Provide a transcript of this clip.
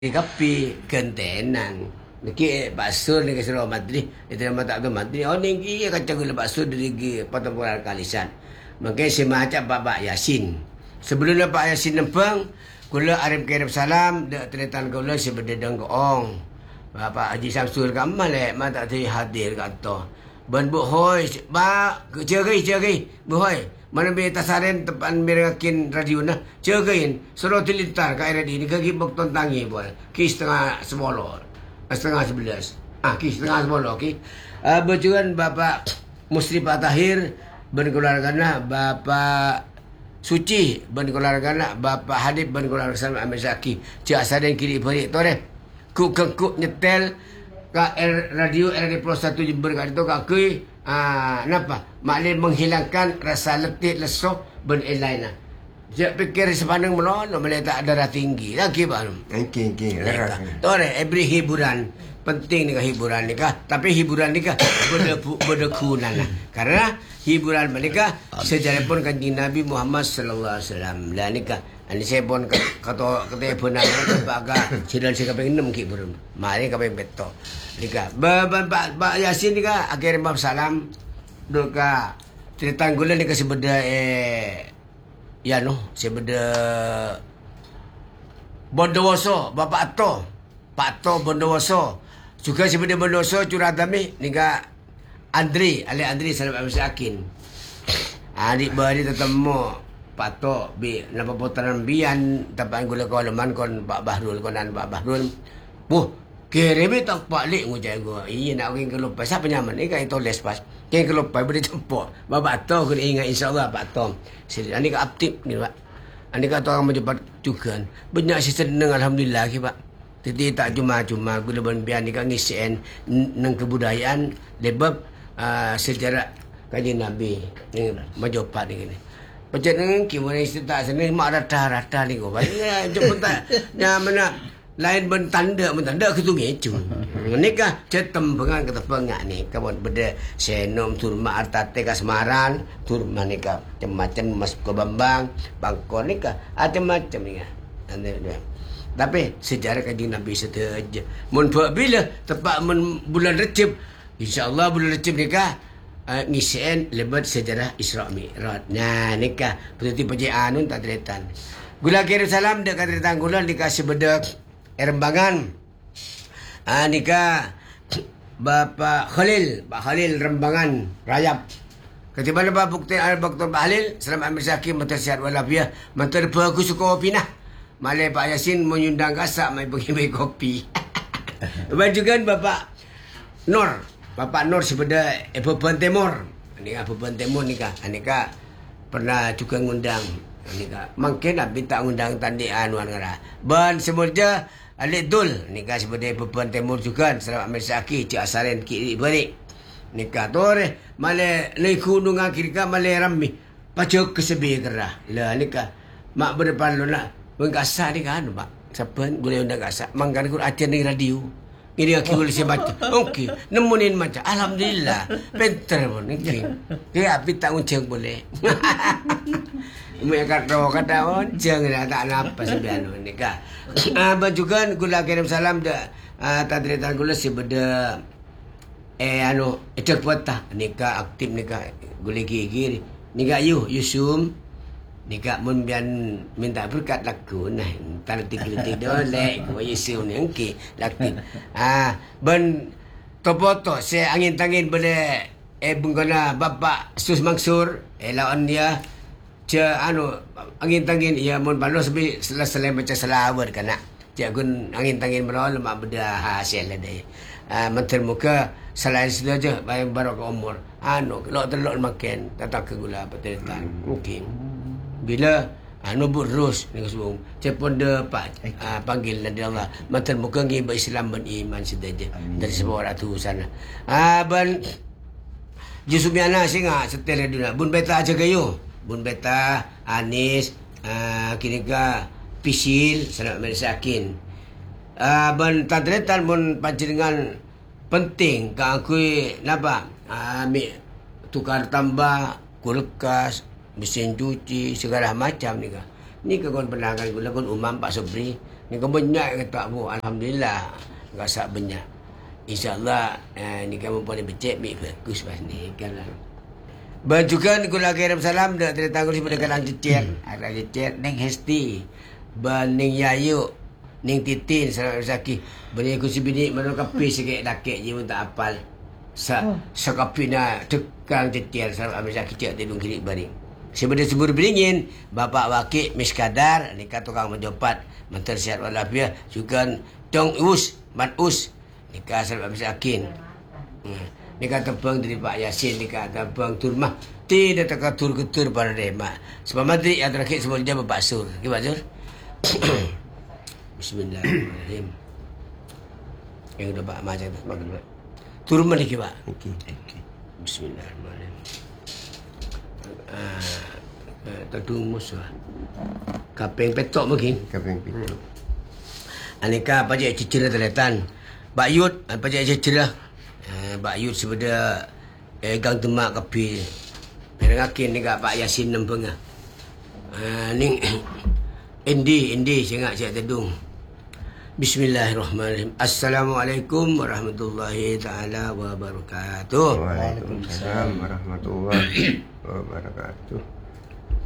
kapi kentenan niki bakso ni kesuruh madri itu nama tak tu madri ni ki kacang gula bakso dari pertempuran Kalisan mungkin semacam Bapak Yasin sebelum Pak Yasin nempang gula Arif kirim salam dak tretan gula sebededang goong Bapak Haji Samsul kamal mak tak tadi hadir kata ban bu hoi ba cegai bu hoi mana be tasaren tepan merakin radio nah cegain suruh tilintar ke radio ni kaki bok tangi boleh ki setengah 10 setengah 11 ki setengah 10 ki berjuan Bapak Musri Pak Tahir berkeluargana Bapak Suci berkeluargana Bapak Hadib berkeluargana Amir Zaki cak saden kiri balik tore ku kengkuk nyetel ka radio RD Pro 1 Jember kat itu kakui napa maklum menghilangkan rasa letih lesuh ben lain. Saya fikir sepandang melolo boleh tak darah tinggi lagi bang. Okey. Tore every hiburan penting ni hiburan ni kah tapi hiburan ni kah berdekunan karena hiburan mereka sejarah pun kanjeng Nabi Muhammad sallallahu alaihi wasallam lah ni kah ani saya pun kata benar baga sidal saya kaping 6 ki burung mari kaping beto nika Pak Yasin nika akhir bab salam doka cerita gulan nika sebeda ya no sebeda Bondowoso Bapak Ato Pak Ato Bondowoso juga sebeda Bondowoso curatami nika Andri salam Abis Akin adik bari tetemu pato bi napa putaran bian tapan gula kolaman kon Pak Bahrul konan Pak Bahrul kirim tak Pak Lik ngujai gua iya nak ke lupa siapa nyaman ni kan tulis pas ke lupa beri jemput Bapak Ato kena ingat insyaallah Pak Ato ani ka aktif ni Pak ani ka orang menjumpa juga banyak si senang alhamdulillah ki Pak jadi tak cuma gula bian ni kan ngisian nang kebudayaan lebab sejarah kanjeng Nabi ni majopat ni kini macam ni gimana istilah sini mak rata ni kau banyak jumpa tak mana lain mentanda ke sungai cu ni kah cetem pengan kata pengak ni kawan beda senom turma artate ka Semarang turma ni kah macam masuk ke Bambang Bangkor ni kah macam ni kah tapi sejarah kanjeng Nabi saja mun bila tepat bulan Rejab insyaallah bulan Rejab ni kah ngisian lebat sejarah Isra Mi'raj. Nah nikah betul pejaan tak tretan. Gula kirim salam dekat tretan gula dikasih bedak Rembangan. Nikah Bapak Khalil Rembangan Rayap. Ketiba Bapak Bukti Al-Baktor Pak Khalil salam Amir Zaki menteri walafiah menteri bagus kopi nah. Malay Pak Yasin menyundang kasak mai pergi kopi. Bajukan Bapak Bapak Nur sebeda Beban Timur. Ni Beban Timur ni kah? Ni kah pernah juga ngundang. Ni kah mungkin minta ngundang tandian wan ngara. Ban semuja Alik Dul ni kah sebeda Beban Timur juga Salam Amir Zaki cik asaren kiri balik. Ni kah tore male le gunung akhir kah male rammi. Pacok kesebi gerah. Lah ni kah mak berdepan lu nak menggasak ni kan Pak. Siapa boleh undang gasak mangkan ku ajar ni radio. Ini aku boleh saya baca. Okey. Nemunin macam. Alhamdulillah. Pintar pun. Dia api tak uncang boleh. Mereka kata uncang dah tak apa sebenarnya. Nikah. Bajukan gula kirim salam dah. Tadritan gula sebeda. Itu kuatah. Nikah aktif nikah. Gula gigi. Nikah Yusum. Nikah mun bian minta berkat laku nah entar tiga-tiga dolek ko Yesus ni okey laku ben topoto se angin-tangin boleh bungkana Bapak Sus Mansur lawan dia angin-tangin ya mun balos bi selesai macam selawat kana cak gun angin-tangin merol mak beda hasil deh menteri muka selain saja bayang barokah umur lo telok makan tak ke gula petetan okey bila nubur rus ni semua cepon de pak panggil dari Allah matan muka ngi Islam ben iman sedaja dari semua orang tu sana ban Jusumiana singa setel dunia bun beta aja gayo bun beta Anis kini ka Pisil salam Amir Sakin ban tadretan mun panjenengan penting ka aku napa tukar tambah kulkas mesin cuci segala macam ni kah. Ni kau penangan gula kon umam Pak Sobri Ni kau banyak kata bu. Alhamdulillah. Rasa banyak. InsyaAllah ni kamu boleh becek mik bagus pas ni kan lah. Bantukan kula kirim salam dak tertanggung si pada kalang cecet. Ada cecet ning Hesti. Ning Yayu. Ning Titin salam Zaki. Bani ku si bini mano kapi sikit dakek je pun tak apal. Sa kapi na tekang cecet salam Zaki cek tidung kiri baring. Sebeda sebur beringin Bapak Wakil Miskadar ni tukang menjopat Menteri Sihat Walafiat juga Tong Us Matus nikah salam Akin. Nikah tepang dari Pak Yasin nikah tepang turmah tidak tekatur ketur pada demak. Sebab menteri yang terakhir semua dia Bapak Sur. Okey Pak Sur. Bismillahirrahmanirrahim. Yang udah Pak macam tu makan Pak. Turmah ni Pak. Okey. Bismillahirrahmanirrahim. Tadung musuh. Kapeng petok mungkin. Kapeng petok. Aneka pajak cicir terletan. Pak Yud pajak cicir lah. Pak Yud sebeda gang temak kapi. Perangakin dekat Pak Yasin nempeng ah. Ning Indi sengak siap tedung. Bismillahirrahmanirrahim. Assalamualaikum warahmatullahi taala wabarakatuh. Waalaikumsalam warahmatullahi wabarakatuh.